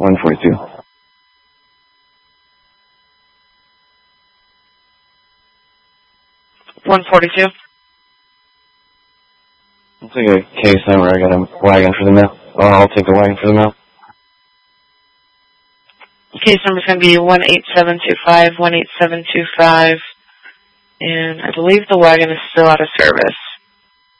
142. 142. I'll take a case number. I got a wagon for the mail. Oh, I'll take the wagon for the mail. Case number is going to be 18725, 18725, and I believe the wagon is still out of service.